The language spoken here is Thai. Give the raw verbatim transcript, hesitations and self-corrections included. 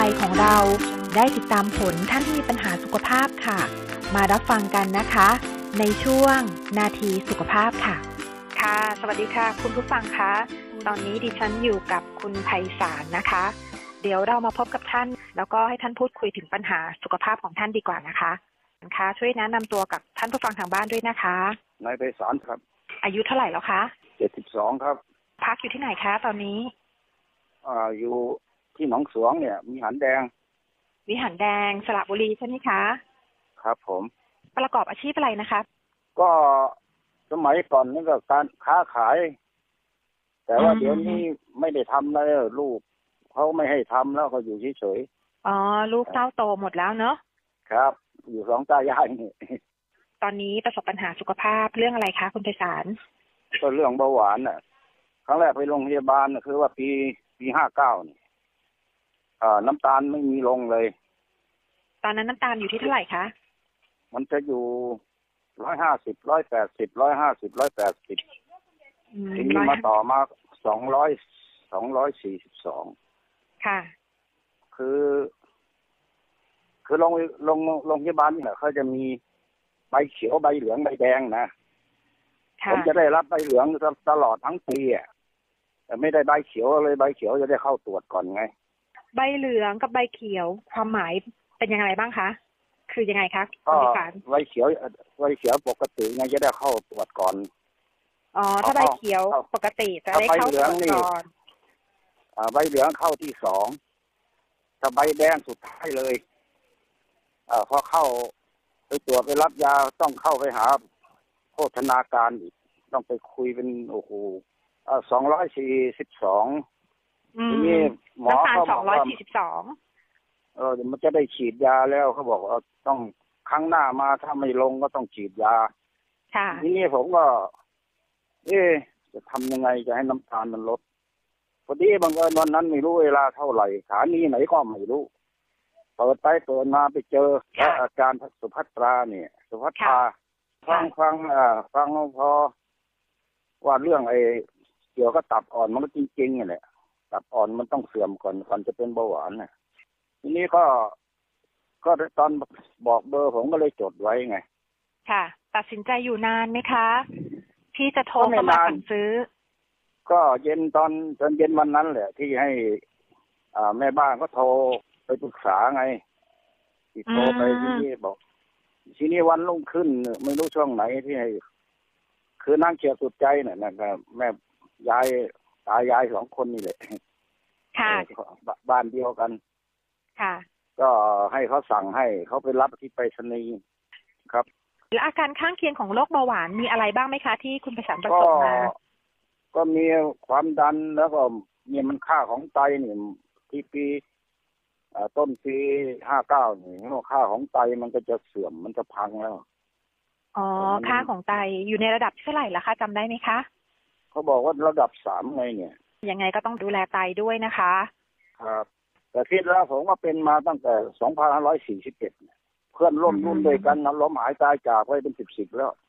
ของเราได้ติดตามผลท่านที่มีปัญหาสุขภาพค่ะมารับฟังกันนะคะในช่วงนาทีสุขภาพค่ะค่ะสวัสดีค่ะคุณผู้ฟังคะตอนนี้ดิฉันอยู่กับคุณไพศาลนะคะเดี๋ยวเรามาพบกับท่านแล้วก็ให้ท่านพูดคุยถึงปัญหาสุขภาพของท่านดีกว่านะคะนะคะช่วยแนะนำตัวกับท่านผู้ฟังทางบ้านด้วยนะคะนายไพศาลครับอายุเท่าไหร่แล้วคะเจ็ดสิบสองครับพักอยู่ที่ไหนคะตอนนี้อ่าอยู่ที่หนองสวงเนี่ยมีหันแดงวิหารแดงสระบุรีใช่ไหมคะครับผมประกอบอาชีพอะไรนะคะก็สมัยก่อนนี่ก็การค้าขายแต่ว่าเดี๋ยวนี้ไม่ได้ทำแล้วลูกเขาไม่ให้ทำแล้วเขาอยู่เฉยๆอ๋อลูกเต้าโตหมดแล้วเนอะครับอยู่สองตายายนี่ตอนนี้ประสบปัญหาสุขภาพเรื่องอะไรคะคุณไพศาลก็เรื่องเบาหวานน่ะครั้งแรกไปโรงพยาบาลน่ะคือว่าปีปีห้าเก้านี่อ่าน้ำตาลไม่มีลงเลยตอนนั้นน้ำตาลอยู่ที่เท่าไหร่คะมันจะอยู่ร้อยห้าสิบร้อยแปดสิบร้อยห้าสิบร้อยแปดสิบทีนี้มาต่อมาสองร้อยสองร้อยสี่สิบสองค่ะคือคือโรงโรงโรงพยาบาลเนี่ยเขาจะมีใบเขียวใบเหลืองใบแดงนะผมจะได้รับใบเหลืองตลอดทั้งปีอ่ะแต่ไม่ได้ใบเขียวเลยใบเขียวจะได้เข้าตรวจก่อนไงใบเหลืองกับใบเขียวความหมายเป็นยังไงบ้างคะคือยังไงคะก็ใบเขียวใบเขียวปกติไงจะได้เข้าตรวจก่อนอ๋อถ้าใบเขียวปกติจะได้เข้าตรวจก่อนอ่าใบเหลืองเข้าที่สองถ้าใบแดงสุดท้ายเลยอ่าพอเข้าไปตรวจไปรับยาต้องเข้าไปหาโภชนาการอีกต้องไปคุยเป็นโอ้โหอ่าสองร้อยสี่สิบสองทีนี้หมอเขาบอกว่าเออมันจะได้ฉีดยาแล้วเขาบอกว่าต้องครั้งหน้ามาถ้าไม่ลงก็ต้องฉีดยาทีนี้ผมก็เอ๊ะจะทำยังไงจะให้น้ำตาลมันลดพอดีบังเอิญวันนั้นไม่รู้เวลาเท่าไหร่สถานีไหนก็ไม่รู้เปิดไปเปิดมาไปเจออาจารย์สุภัตราเนี่ยสุภัตราฟังฟังอ่าฟังพอว่าเรื่องไอ้เกี่ยวกับตับอ่อนมันก็จริงๆเนี่ยตับอ่อนมันต้องเสื่อมก่อนก่อนจะเป็นเบาหวานน่ะทีนี้ก็ก็ตอนบอกเบอร์ผมก็เลยจดไว้ไงค่ะตัดสินใจอยู่นานไหมคะที่จะโทรเข้ามาสั่งซื้อก็เย็นตอนตอนเย็นวันนั้นแหละที่ให้อ่าแม่บ้านก็โทรไปปรึกษาไงติดโทรไปที่นี่บอกทีนี้วันรุ่งขึ้นไม่รู้ช่วงไหนที่ให้คือนั่งเชียร์สุดใจเนี่ยนะครับแม่ยายตายายสองคนนี่แหละค่ะบ้านเดียวกันค่ะก็ให้เขาสั่งให้เขาไปรับที่ไปรษณีย์ครับแล้วอาการข้างเคียงของโรคเบาหวานมีอะไรบ้างไหมคะที่คุณไพศาลประสบมาก็มีความดันแล้วก็มีมันค่าของไตนี่ที่ปีต้นปีห้าเก้านี่ค่าของไตมันก็จะเสื่อมมันจะพังแล้วอ๋อค่าของไตอยู่ในระดับเท่าไหร่ล่ะคะจำได้ไหมคะเขาบอกว่าระดับสามไงเนี่ยยังไงก็ต้องดูแลไตด้วยนะคะครับแต่คิดแล้วผมว่าเป็นมาตั้งแต่สองพันห้าร้อยสี่สิบเอ็ดเพื่อนร่วมรุ่นด้วยกันล้มหายตายจากไปเป็นสิบสิบแล้ว